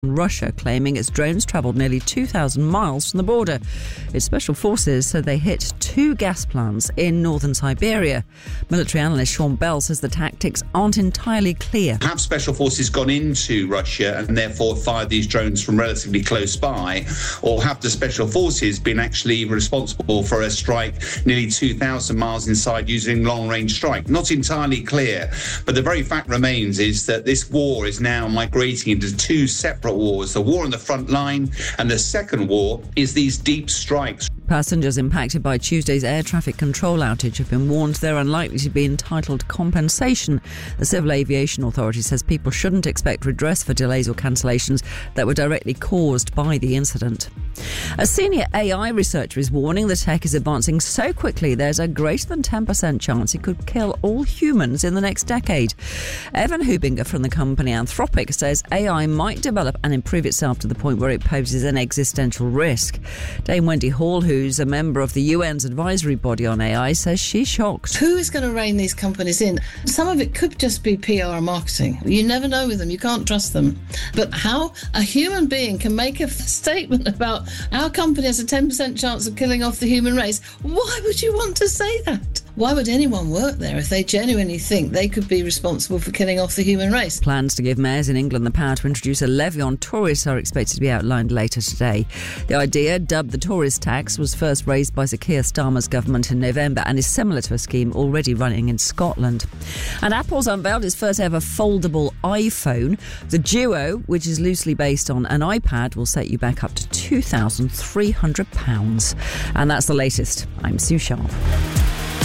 Russia, claiming its drones travelled nearly 2,000 miles from the border. Its special forces said they hit 2 gas plants in northern Siberia. Military analyst Sean Bell says the tactics aren't entirely clear. Have special forces gone into Russia and therefore fired these drones from relatively close by, or have the special forces been actually responsible for a strike nearly 2,000 miles inside using long-range strike? Not entirely clear, but the very fact remains is that this war is now migrating into 2 separate wars. The war on the front line, and the second war is these deep strikes. Passengers impacted by Tuesday's air traffic control outage have been warned they're unlikely to be entitled to compensation. The Civil Aviation Authority says people shouldn't expect redress for delays or cancellations that were directly caused by the incident. A senior AI researcher is warning the tech is advancing so quickly there's a greater than 10% chance it could kill all humans in the next decade. Evan Hubinger from the company Anthropic says AI might develop and improve itself to the point where it poses an existential risk. Dame Wendy Hall, who's a member of the UN's advisory body on AI, says she's shocked. Who is going to rein these companies in? Some of it could just be PR and marketing. You never know with them. You can't trust them. But how a human being can make a statement about our company has a 10% chance of killing off the human race, why would you want to say that? Why would anyone work there if they genuinely think they could be responsible for killing off the human race? Plans to give mayors in England the power to introduce a levy on tourists are expected to be outlined later today. The idea, dubbed the tourist tax, was first raised by Sir Keir Starmer's government in November and is similar to a scheme already running in Scotland. And Apple's unveiled its first ever foldable iPhone. The Duo, which is loosely based on an iPad, will set you back up to £2,300. And that's the latest. I'm Sue Sharp.